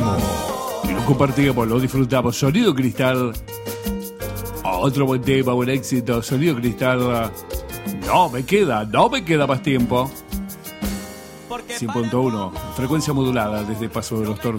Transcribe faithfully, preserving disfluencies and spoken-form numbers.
escuchamos y lo compartimos, lo disfrutamos. Sonido Cristal. Otro buen tema, buen éxito. Sonido Cristal. No me queda, no me queda más tiempo. cien punto uno, frecuencia modulada desde Paso de los Toros.